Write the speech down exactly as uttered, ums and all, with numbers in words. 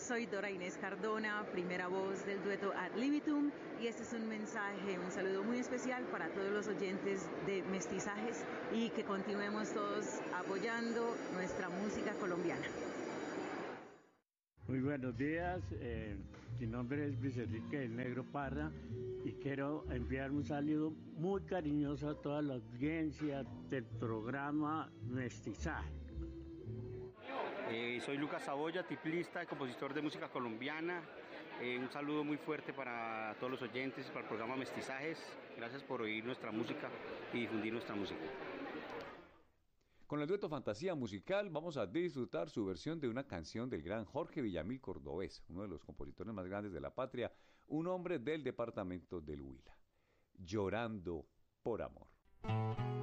soy Dora Inés Cardona, primera voz del dueto Ad Libitum, y este es un mensaje, un saludo muy especial para todos los oyentes de Mestizajes y que continuemos todos apoyando nuestra música colombiana. Muy buenos días, eh, mi nombre es Luis Enrique del Negro Parra y quiero enviar un saludo muy cariñoso a toda la audiencia del programa Mestizaje. Eh, soy Lucas Saboya, tiplista y compositor de música colombiana. Eh, un saludo muy fuerte para todos los oyentes y para el programa Mestizajes. Gracias por oír nuestra música y difundir nuestra música. Con el dueto Fantasía Musical vamos a disfrutar su versión de una canción del gran Jorge Villamil Cordobés, uno de los compositores más grandes de la patria, un hombre del departamento del Huila. Llorando por amor.